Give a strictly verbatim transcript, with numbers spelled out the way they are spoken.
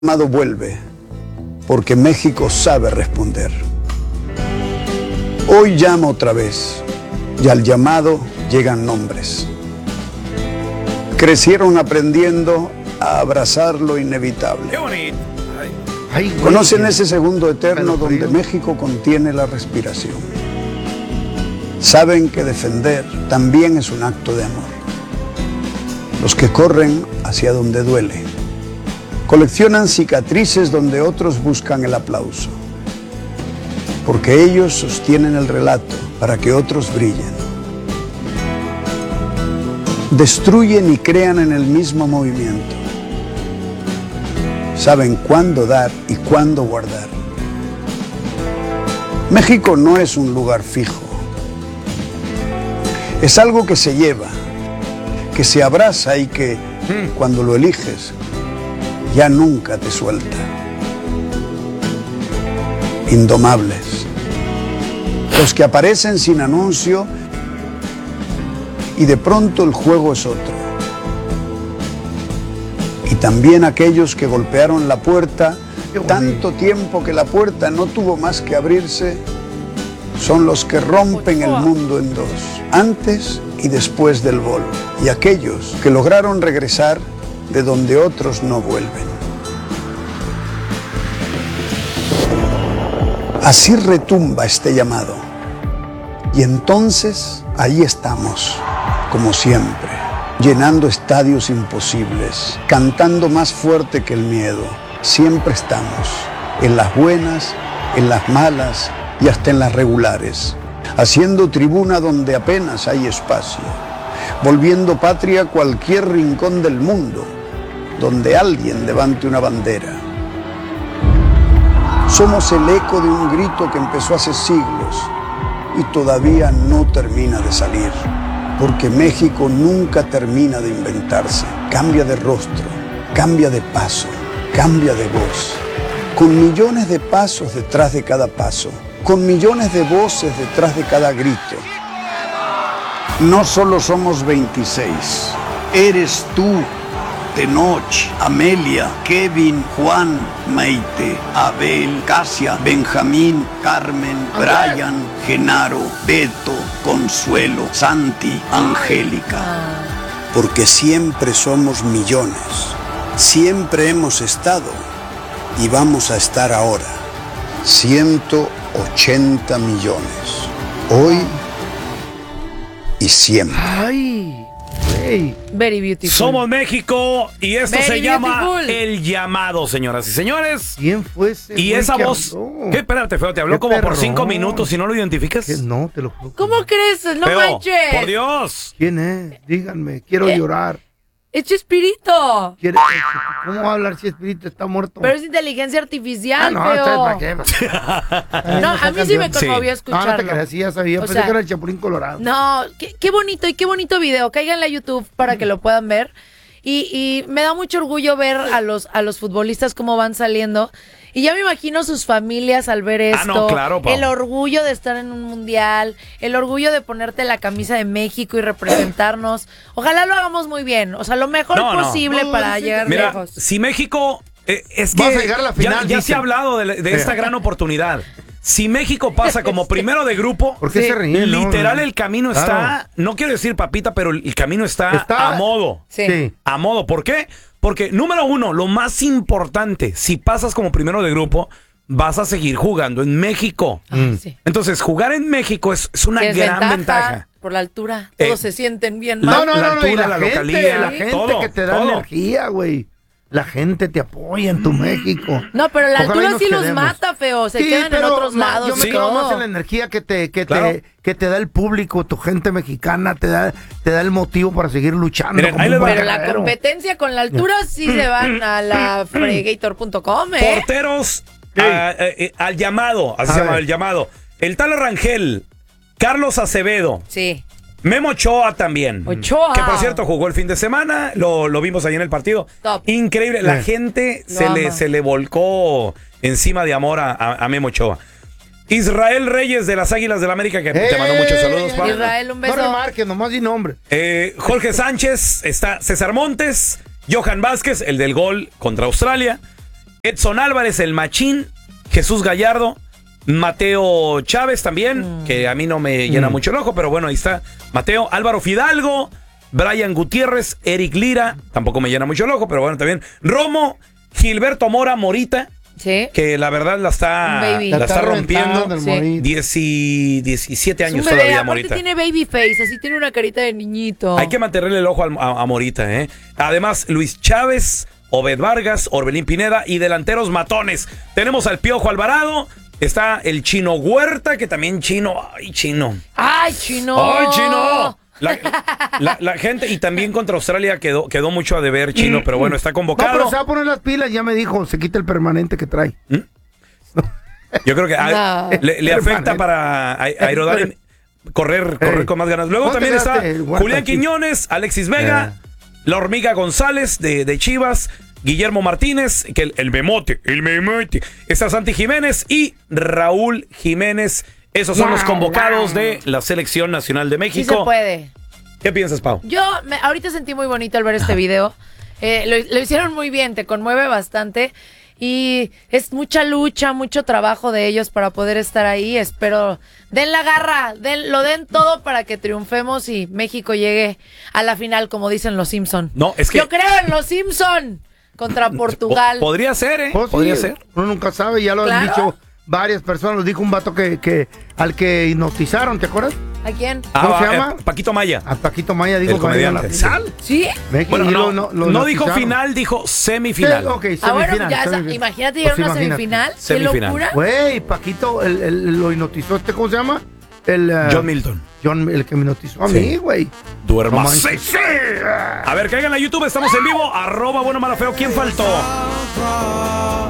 llamado vuelve, porque México sabe responder. Hoy llama otra vez, y al llamado llegan nombres. Crecieron aprendiendo a abrazar lo inevitable. ¡Qué bonito! Ay, ay, Conocen ese segundo eterno donde México contiene la respiración. Saben que defender también es un acto de amor. Los que corren hacia donde duele. Coleccionan cicatrices donde otros buscan el aplauso. Porque ellos sostienen el relato para que otros brillen. Destruyen y crean en el mismo movimiento. Saben cuándo dar y cuándo guardar. México no es un lugar fijo. Es algo que se lleva, que se abraza y que, cuando lo eliges, ya nunca te suelta. Indomables. Los que aparecen sin anuncio y de pronto el juego es otro. Y también aquellos que golpearon la puerta tanto tiempo que la puerta no tuvo más que abrirse, son los que rompen el mundo en dos, antes y después del gol. Y aquellos que lograron regresar de donde otros no vuelven. Así retumba este llamado. Y entonces ahí estamos, como siempre, llenando estadios imposibles, cantando más fuerte que el miedo. Siempre estamos, en las buenas, en las malas y hasta en las regulares, haciendo tribuna donde apenas hay espacio, volviendo patria cualquier rincón del mundo donde alguien levante una bandera. Somos el eco de un grito que empezó hace siglos y todavía no termina de salir, porque México nunca termina de inventarse. Cambia de rostro, cambia de paso, cambia de voz, con millones de pasos detrás de cada paso, con millones de voces detrás de cada grito. No solo somos veintiséis, eres tú, Tenoch, Amelia, Kevin, Juan, Maite, Abel, Casia, Benjamín, Carmen, Brian, Genaro, Beto, Consuelo, Santi, Angélica. Porque siempre somos millones, siempre hemos estado y vamos a estar ahora. ciento ochenta millones, hoy y siempre. Ay, güey. Very beautiful. Somos México y esto Very se llama beautiful. El Llamado, señoras y señores. ¿Quién fue ese Y güey esa que voz, habló? ¿qué? Espérate, feo, te habló Qué como por perrón. cinco minutos y no lo identificas. ¿Qué? No, te lo juro. ¿Cómo crees? No Feo, manches. por Dios. ¿Quién es? Díganme, quiero Eh. llorar. Es Chespirito. ¿Quiere- ¿Cómo va a hablar si Espíritu está muerto? Pero es inteligencia Ah, artificial, no, feo. ¿entonces para qué? No, a mí sí me Sí. conmovió No, escucharlo. no te creas, sí, ya sabía. O Pensé sea, que era el Chapulín Colorado. No, qué, qué bonito y qué bonito video. Cáiganle a YouTube para que lo puedan ver. Y, y me da mucho orgullo ver a los, a los futbolistas cómo van saliendo. Y ya me imagino sus familias al ver esto. Ah, no, claro, Pau. El orgullo de estar en un mundial. El orgullo de ponerte la camisa de México y representarnos. Ojalá lo hagamos muy bien. O sea, lo mejor No, no. posible No, para sí, llegar Mira, lejos. si México eh, es que Vas a llegar a la final, ya, ya se dicen. ha hablado de, de esta gran oportunidad. Si México pasa como primero de grupo, ¿Por qué Sí. se ríen? No, literal no. el camino Claro. está, no quiero decir papita, pero el camino está, Está- a modo. Sí. Sí. A modo. ¿Por qué? Porque, número uno, lo más importante, si pasas como primero de grupo, vas a seguir jugando en México. Ay, sí. Entonces, jugar en México es, es una Que es gran ventaja, ventaja. por la altura. Eh, Todos se sienten bien la- mal. No, no, no, no, y altura, la, la gente, localía, la gente todo, que te da todo. energía, güey. La gente te apoya en tu México. No, pero la Ojalá y altura nos sí los quedemos. mata, feo. Se Sí, quedan en pero otros ma- lados. Yo me y quedo todo. más en la energía que te, que Claro. te, que te da el público, tu gente mexicana, te da, te da el motivo para seguir luchando. Miren, como ahí un les va. buen Pero la guerrero. competencia con la altura sí se van a la fregator punto com, ¿eh? Porteros Sí. a- eh, eh, al llamado, así A se llama ver. el llamado. El Talo Rangel, Carlos Acevedo, Sí. Memo Ochoa también. Ochoa. Que por cierto jugó el fin de semana, lo, lo vimos ahí en el partido. Top. Increíble, la Sí. gente Lo se le, ama. se le volcó encima de amor a, a- a Memo Ochoa. Israel Reyes de las Águilas del América, que te mandó muchos saludos, pa. Israel, un beso. No remarques, nomás di nombre. Eh, Jorge Sánchez, está César Montes, Johan Vázquez, el del gol contra Australia, Edson Álvarez, el machín. Jesús Gallardo. Mateo Chávez también, mm. que a mí no me llena mm. mucho el ojo, pero bueno, ahí está. Mateo, Álvaro Fidalgo, Brian Gutiérrez, Eric Lira, tampoco me llena mucho el ojo, pero bueno, también. Romo, Gilberto Mora Morita, ¿sí? Que la verdad la está, la está, está rompiendo. Sí. Dieci, diecisiete años bebé, todavía, aparte Morita. Tiene baby face, así tiene una carita de niñito. Hay que mantenerle el ojo a, a, a Morita, ¿eh? Además, Luis Chávez, Obed Vargas, Orbelín Pineda y delanteros matones. Tenemos al Piojo Alvarado. Está el Chino Huerta, que también chino. ¡Ay, chino! ¡Ay, chino! ¡Ay, chino! La, la, la gente, y también contra Australia quedó, quedó mucho a deber, chino, pero bueno, está convocado. No, pero se va a poner las pilas, ya me dijo, se quita el permanente que trae. ¿Mm? Yo creo que a, no. le, le afecta para aerodar, correr, correr hey. con más ganas. Luego también está Julián Quiñones, Alexis Vega, yeah. La Hormiga González de, de Chivas, Guillermo Martínez, que el, el memote, el memote, está Santi Jiménez y Raúl Jiménez. Esos son wow, los convocados wow. de la Selección Nacional de México. Sí se puede. ¿Qué piensas, Pau? Yo me, ahorita sentí muy bonito al ver este video. Eh, lo, lo hicieron muy bien, te conmueve bastante. Y es mucha lucha, mucho trabajo de ellos para poder estar ahí. Espero den la garra, den, lo den todo para que triunfemos y México llegue a la final, como dicen los Simpson. No, es que yo creo en los Simpson. Contra Portugal. Podría ser, ¿eh? Pues Podría sí, ser. Uno nunca sabe, ya lo ¿Claro? han dicho varias personas. Lo dijo un vato que, que al que hipnotizaron, ¿te acuerdas? ¿A quién? ¿Cómo ah, se llama? Eh, Paquito Maya. A Paquito Maya dijo que iba a la final. ¿Sí? ¿Sí? Bueno, no, no, lo, lo no dijo final, dijo semifinal. Sí, okay, ah, semifinal. Bueno, ya, semifinal. Imagínate llegar a pues una semifinal. ¿Qué semifinal. locura? Güey, Paquito el, el, lo hipnotizó. ¿Este cómo se llama? El, uh, John Milton. John, el que me hipnotizó a sí. mí, güey. Duerma. No, sí, sí. A ver, caigan a YouTube, estamos en vivo. Arroba bueno, malo, feo. ¿Quién faltó?